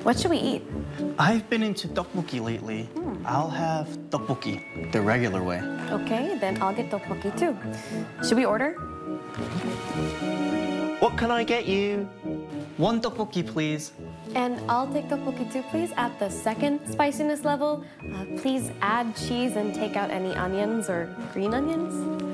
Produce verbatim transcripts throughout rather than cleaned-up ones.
What should we eat? I've been into tteokbokki lately. Hmm. I'll have tteokbokki, the regular way. Okay, then I'll get tteokbokki too. Should we order? What can I get you? One tteokbokki, please. And I'll take tteokbokki too, please. At the second spiciness level, uh, please add cheese and take out any onions or green onions.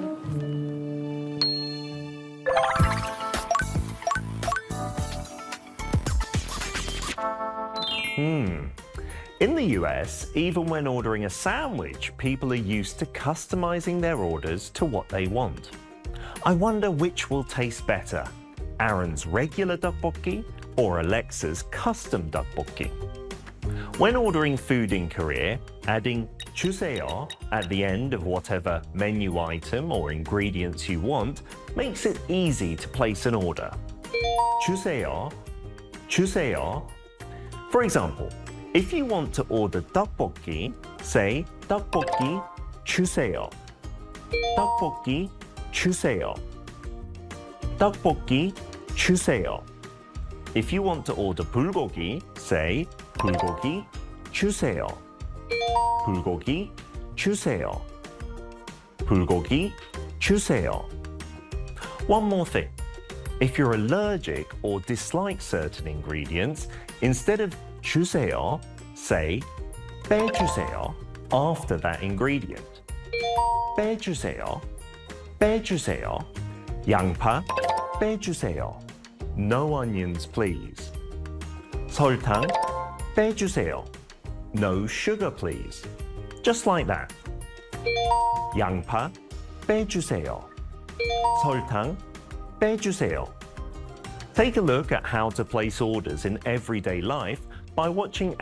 Hmm. In the U S, even when ordering a sandwich, people are used to customizing their orders to what they want. I wonder which will taste better, Aaron's regular tteokbokki or Alexa's custom tteokbokki. When ordering food in Korea, adding 주세요 at the end of whatever menu item or ingredients you want makes it easy to place an order. 주세요, 주세요. For example, if you want to order tteokbokki, say tteokbokki 주세요. tteokbokki 주세요. tteokbokki 주세요. If you want to order bulgogi, say bulgogi 주세요. bulgogi 주세요. bulgogi 주세요. One more thing. If you're allergic or dislike certain ingredients, instead of 주세요, say 빼주세요 after that ingredient. 빼주세요, 빼주세요. 양파 빼주세요. No onions, please. 설탕 빼주세요. No sugar, please. Just like that. 양파 빼주세요. 설탕 빼주세요. Take a look at how to place orders in everyday life by watching